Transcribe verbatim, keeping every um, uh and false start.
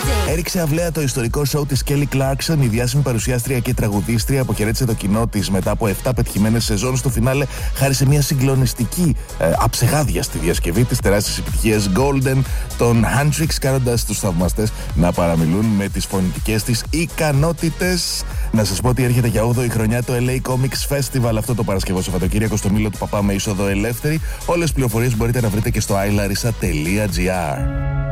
Έριξε αυλαία το ιστορικό σοου της Kelly Clarkson. Η διάσημη παρουσιάστρια και τραγουδίστρια αποχαιρέτησε το κοινό της μετά από επτά πετυχημένες σεζόν. Στο φινάλε χάρισε μια συγκλονιστική, ε, αψεγάδιαστη διασκευή της τεράστιας επιτυχίας Golden των Handtricks, κάνοντας τους θαυμαστές να παραμιλούν με τις φωνητικές της ικανότητες. Να σας πω ότι έρχεται για όγδοη χρονιά το ελ έι Comics Festival αυτό το Παρασκευό Σαββατοκύριακο στο Μήλο του Παπά με είσοδο ελεύθερη. Όλες τις πληροφορίες μπορείτε να βρείτε και στο άι λαρίσα τελεία τζι άρ.